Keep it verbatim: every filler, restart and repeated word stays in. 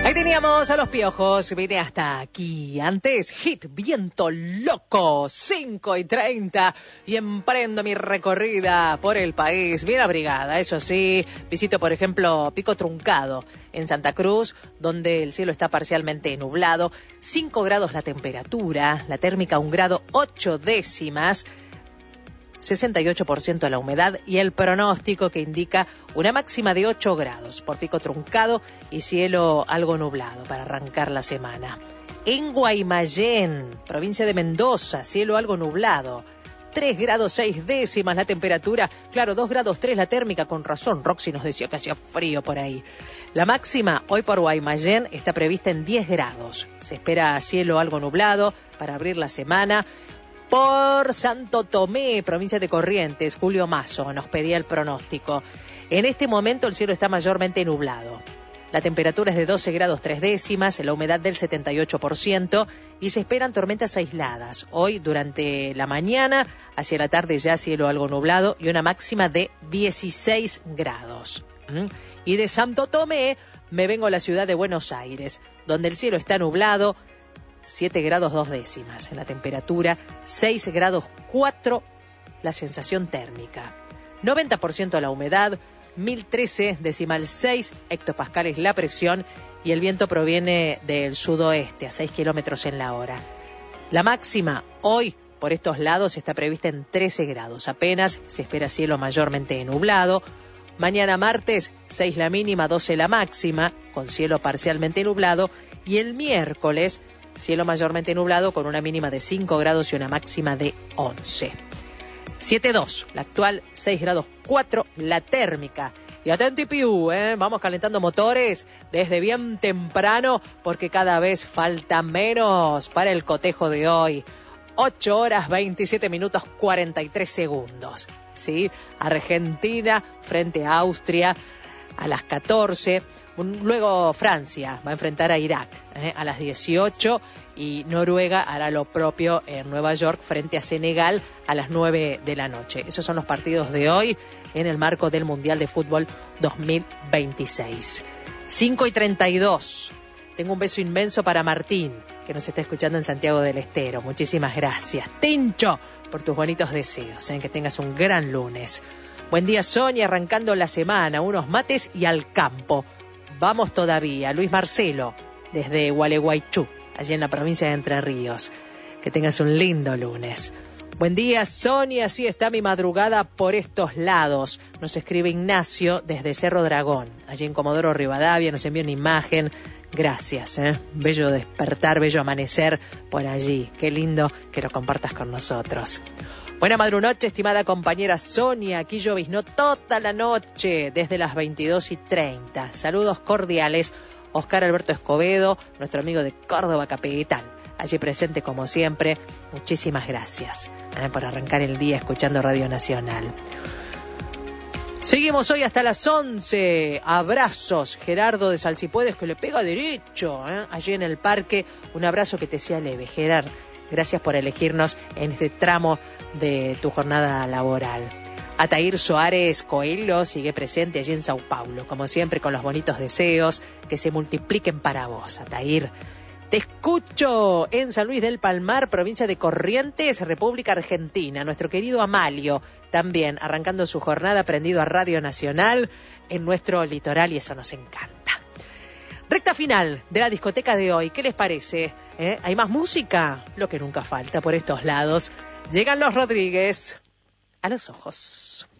Ahí teníamos a Los Piojos, vine hasta aquí. Antes, hit, viento loco, cinco y treinta. Y emprendo mi recorrida por el país, bien abrigada, eso sí. Visito, por ejemplo, Pico Truncado, en Santa Cruz, donde el cielo está parcialmente nublado. cinco grados la temperatura, la térmica un grado ocho décimas. sesenta y ocho por ciento la humedad y el pronóstico que indica una máxima de ocho grados por Pico Truncado y cielo algo nublado para arrancar la semana. En Guaymallén, provincia de Mendoza, cielo algo nublado. tres grados seis décimas la temperatura, claro, dos grados tres la térmica, con razón, Roxy nos decía que hacía frío por ahí. La máxima hoy por Guaymallén está prevista en diez grados. Se espera cielo algo nublado para abrir la semana. Por Santo Tomé, provincia de Corrientes, Julio Mazo nos pedía el pronóstico. En este momento el cielo está mayormente nublado. La temperatura es de doce grados tres décimas, la humedad del setenta y ocho por ciento y se esperan tormentas aisladas. Hoy durante la mañana, hacia la tarde ya cielo algo nublado y una máxima de dieciséis grados. ¿Mm? Y de Santo Tomé me vengo a la ciudad de Buenos Aires, donde el cielo está nublado, siete grados dos décimas en la temperatura, seis grados cuatro la sensación térmica, noventa por ciento la humedad, mil trece decimal seis hectopascales la presión y el viento proviene del sudoeste a seis kilómetros en la hora. La máxima hoy por estos lados está prevista en trece grados, apenas se espera cielo mayormente nublado. Mañana martes seis la mínima, doce la máxima, con cielo parcialmente nublado, y el miércoles cielo mayormente nublado con una mínima de cinco grados y una máxima de once. siete dos, la actual, seis grados cuatro, la térmica. Y atenti piu, ¿eh? Vamos calentando motores desde bien temprano porque cada vez falta menos para el cotejo de hoy. ocho horas veintisiete minutos cuarenta y tres segundos. ¿Sí? Argentina frente a Austria a las catorce. Luego Francia va a enfrentar a Irak ¿eh? a las dieciocho y Noruega hará lo propio en Nueva York frente a Senegal a las nueve de la noche. Esos son los partidos de hoy en el marco del Mundial de Fútbol dos mil veintiséis. cinco y treinta y dos. Tengo un beso inmenso para Martín, que nos está escuchando en Santiago del Estero. Muchísimas gracias, Tincho, por tus bonitos deseos. ¿eh? Que tengas un gran lunes. Buen día, Sonia, arrancando la semana, unos mates y al campo. Vamos todavía. Luis Marcelo, desde Gualeguaychú, allí en la provincia de Entre Ríos. Que tengas un lindo lunes. Buen día, Sonia. Así está mi madrugada por estos lados. Nos escribe Ignacio desde Cerro Dragón, allí en Comodoro Rivadavia. Nos envió una imagen. Gracias, ¿eh? Bello despertar, bello amanecer por allí. Qué lindo que lo compartas con nosotros. Buena madrunoche, estimada compañera Sonia. Aquí lloviznó toda la noche, desde las veintidós y treinta. Saludos cordiales, Oscar Alberto Escobedo, nuestro amigo de Córdoba Capital. Allí presente como siempre. Muchísimas gracias ¿eh? por arrancar el día escuchando Radio Nacional. Seguimos hoy hasta las once. Abrazos, Gerardo de Salsipuedes, que le pega derecho ¿eh? allí en el parque. Un abrazo que te sea leve, Gerard. Gracias por elegirnos en este tramo de tu jornada laboral. Atair Soares Coelho sigue presente allí en Sao Paulo, como siempre con los bonitos deseos que se multipliquen para vos, Atair. Te escucho en San Luis del Palmar, provincia de Corrientes, República Argentina. Nuestro querido Amalio, también arrancando su jornada prendido a Radio Nacional en nuestro litoral, y eso nos encanta. Recta final de la discoteca de hoy, ¿qué les parece? ¿Eh? ¿Hay más música? Lo que nunca falta por estos lados. Llegan los Rodríguez a los ojos.